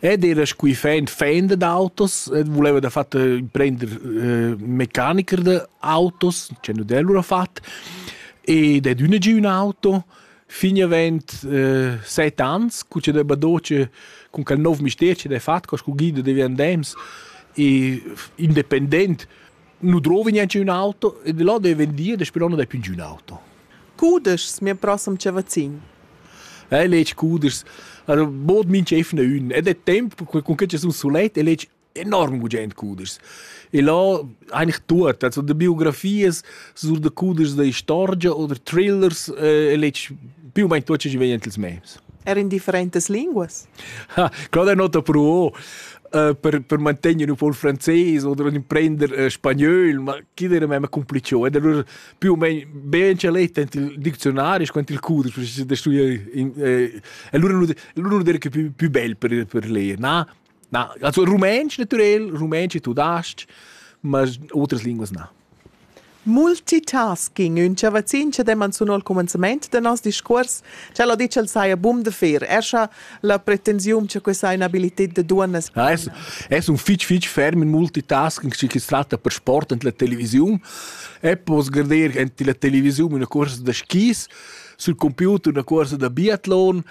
Ed era fan d'autos, voleva da fatto prendere meccaniker de autos, c'è non l'ha fatto, ed è d'una giù un'auto, fino a 7 anni, con c'è da badoce, con quel nuovo mistero c'è da fatto, con guida di Viandems, e indipendente, non trovi neanche un'auto, e di là deve vendere, e spero non è più un'auto. Kudes, mio prossimo cevazin. Legge Kuders, bod min chef na un. Ed è tempo, con che c'è un solet, e legge enorm gugent Kuders. E là, eigentlich tut, also de biografies, sur de Kuders de storia oder thrillers, e legge più o meno tutti ci vengono els memes. Er in differentes linguas. Claro, è nota pro per mantenere un po' il francese o per prendere spagnolo, ma chi era meno complicato. Ed allora più o meno ben c'è letto il dizionario quanto il Kuders, perché si allora non era che più bello per lei. No, also rumänsch naturell, rumänsch tu dasc, ma altre lingue no. Multitasking, un cevazin c'è deman su al comencement del nostro discorso, c'è lo dice il sai a boom de fer, c'ha la pretensione c'è questa inabilità de donne. È un fitch ferm in multitasking che si tratta per sport e la televisione, e può guardare la televisione una corsa da skis, sul computer una corsa da biathlon,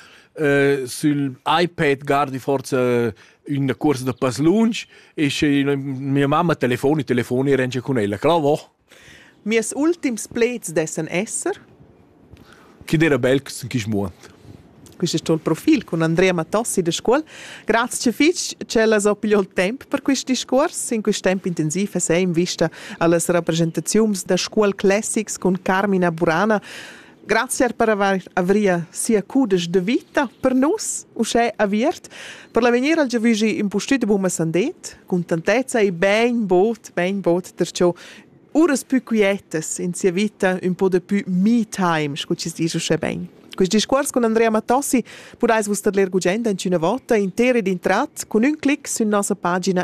sul iPad guardi forse una corsa da paslunch, e mia mamma telefoni e rende con ella, claro. Mies ultims plets dessen esser? Chi era bel che smuot. Questo è il profilo con Andrea Matossi da scuola. Grazie fitch, c'è la il tempo per questo discorso. In questo tempo intensivo è in vista alle rappresentazioni da scuola Classics con Carmina Burana. Grazie per aver sia cudes de vita per nos, uscè aviert. Per la venire al giovigi in postito buona sandet, con tantezza e ben bot, terciò ures più quietes in sia vita, un po' di più me time, scusi si dice bene. Questo discorso con Andrea Matossi potete vostra ler gugenda in una volta intera ed intrat con un clic sulla nostra pagina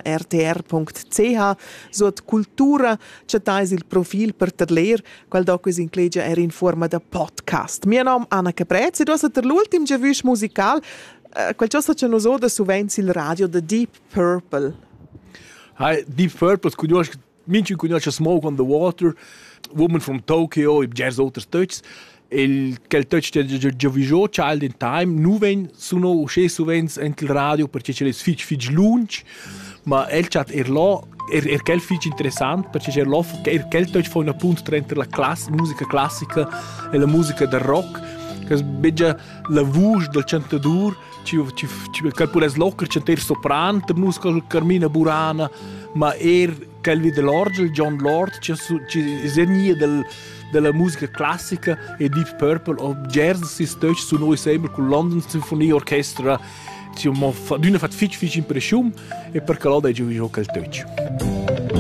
rtr.ch sotto cultura c'è il profilo per te ler quel doc is include era in forma di podcast. Mio nome è Anna Caprez e tu sei l'ultimo giavish musical qualcosa che nos oda suvenzi il radio the Deep Purple. Deep Purple minci conosce Smoke on the Water, Woman from Tokyo e jazz outers touch. Quel touch già visto Child in Time, nu ven sono usciti sovens in il radio perché c'è le fitch lunch, ma el chat là quel fitch interessante perché c'è là quel touch fa un appunto tra la musica classica e la musica del rock, che beggia la voce del cantadur, ci calpoles locker cantare sopran, per nus Carmina Burana, ma quel dell'orgel John Lord, ci esenia della musica classica e Deep Purple o jazz si stöch su noi sempre con London Symphony Orchestra, ci fa d'una fat fitch impressione e per calò da giù quel touch.